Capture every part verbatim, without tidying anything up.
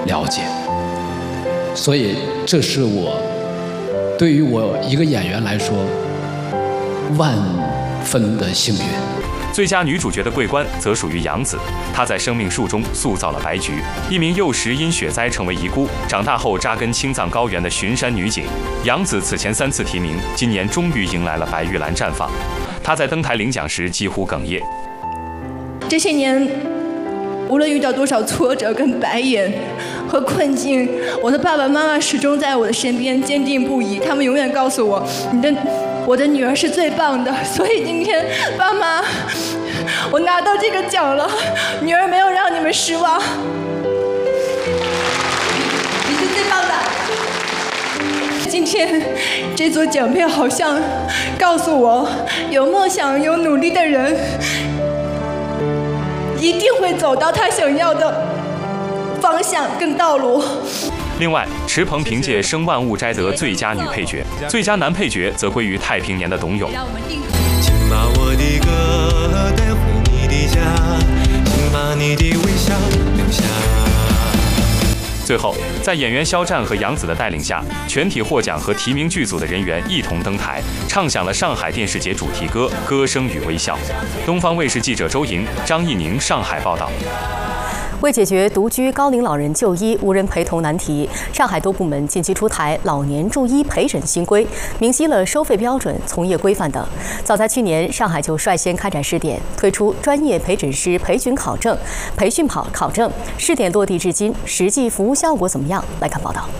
了解。所以这是我对于我一个演员来说万分的幸运。 最佳女主角的桂冠则属于杨紫，她在《生命树》中塑造了白菊，一名幼时因雪灾成为遗孤，长大后扎根青藏高原的巡山女警。杨紫此前三次提名，今年终于迎来了白玉兰绽放。她在登台领奖时几乎哽咽。 这些年，无论遇到多少挫折跟白眼和困境，我的爸爸妈妈始终在我的身边坚定不移。他们永远告诉我，你的我的女儿是最棒的。所以今天，爸妈，我拿到这个奖了，女儿没有让你们失望，你是最棒的。今天这座奖片好像告诉我，有梦想、有努力的人，一定会走到他想要的方向跟道路。 另外，池鹏凭借《生万物》摘得最佳女配角，最佳男配角则归于《太平年》的董永。 请把我的歌带回你的家，请把你的微笑留下。 最后，在演员肖战和杨紫的带领下，全体获奖和提名剧组的人员一同登台，唱响了上海电视节主题歌《歌声与微笑》。东方卫视记者周莹、张艺宁上海报道。 为解决独居高龄老人就医无人陪同难题，上海多部门近期出台老年助医陪诊新规，明晰了收费标准、从业规范等。早在去年，上海就率先开展试点，推出专业陪诊师培训考证、培训跑考证。试点落地至今，实际服务效果怎么样？来看报道。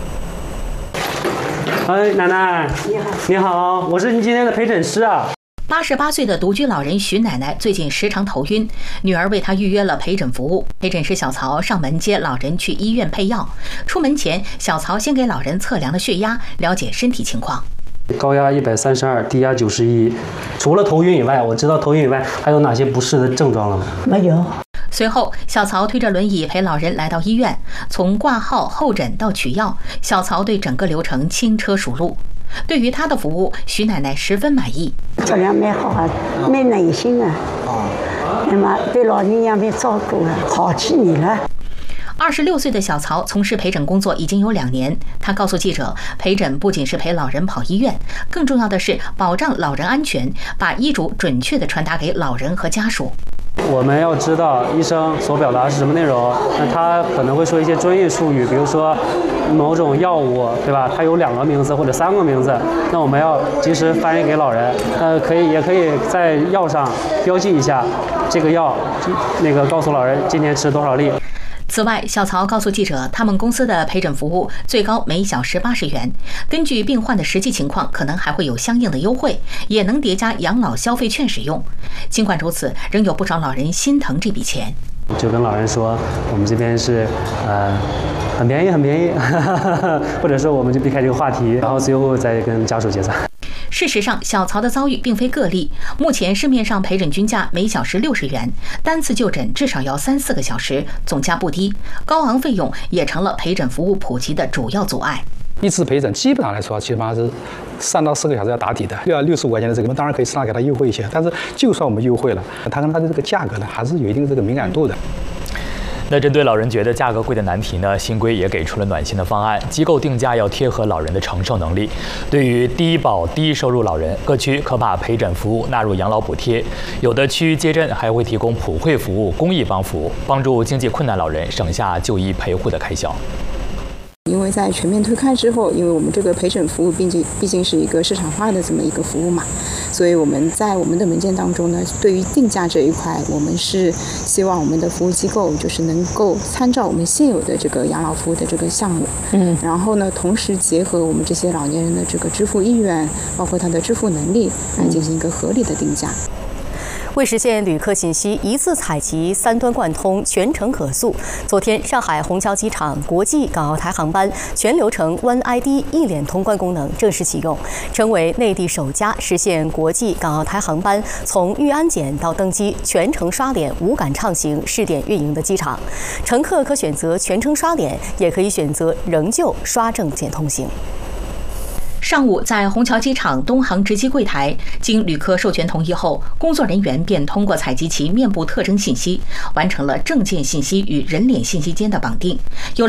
哎，奶奶，你好，你好，我是您今天的陪诊师啊。 八十八岁的独居老人徐奶奶最近时常头晕，女儿为她预约了陪诊服务。陪诊师小曹上门接老人去医院配药。出门前，小曹先给老人测量了血压，了解身体情况。 高压一百三十二，低压九十一。除了头晕以外，我知道头晕以外还有哪些不适的症状了吗？ 没有。 随后，小曹推着轮椅陪老人来到医院，从挂号、候诊到取药，小曹对整个流程轻车熟路。对于他的服务，徐奶奶十分满意。 质量蛮好啊，蛮耐心啊，那么对老人也蛮照顾啊，好几年了。 二十六岁的小曹从事陪诊工作已经有两年。他告诉记者，陪诊不仅是陪老人跑医院，更重要的是保障老人安全，把医嘱准确地传达给老人和家属。 我们要知道医生所表达是什么内容，那他可能会说一些专业术语，比如说某种药物，对吧？它有两个名字或者三个名字，那我们要及时翻译给老人。呃，可以也可以在药上标记一下这个药，那个告诉老人今天吃多少粒。 此外，小曹告诉记者，他们公司的陪诊服务最高每小时八十元，根据病患的实际情况，可能还会有相应的优惠，也能叠加养老消费券使用。尽管如此，仍有不少老人心疼这笔钱。 就跟老人说，我们这边是呃很便宜很便宜，或者说我们就避开这个话题，然后最后再跟家属结算。 事实上，小曹的遭遇并非个例。目前市面上陪诊均价每小时六十元，单次就诊至少要三四个小时，总价不低。高昂费用也成了陪诊服务普及的主要阻碍。 一次陪诊基本上来说，基本上是三到四个小时要打底的，要六十五块钱的这个，我们当然可以适当给他优惠一些。但是就算我们优惠了，他跟他的这个价格呢，还是有一定这个敏感度的。 那针对老人觉得价格贵的难题呢，新规也给出了暖心的方案，机构定价要贴合老人的承受能力。对于低保低收入老人，各区可把陪诊服务纳入养老补贴，有的区街镇还会提供普惠服务、公益帮扶，帮助经济困难老人省下就医陪护的开销。 因为在全面推开之后，因为我们这个陪诊服务毕竟毕竟是一个市场化的这么一个服务嘛，所以我们在我们的文件当中呢，对于定价这一块，我们是希望我们的服务机构就是能够参照我们现有的这个养老服务的这个项目，嗯，然后呢，同时结合我们这些老年人的这个支付意愿，包括他的支付能力，来进行一个合理的定价。 为实现旅客信息一次采集、三端贯通、全程可溯，昨天上海虹桥机场国际港澳台航班全流程 One I D 一脸通关功能正式启用，成为内地首家实现国际港澳台航班从预安检到登机全程刷脸无感畅行试点运营的机场。乘客可选择全程刷脸，也可以选择仍旧刷证件通行。 上午，在虹桥机场东航值机柜台，经旅客授权同意后，工作人员便通过采集其面部特征信息，完成了证件信息与人脸信息间的绑定。有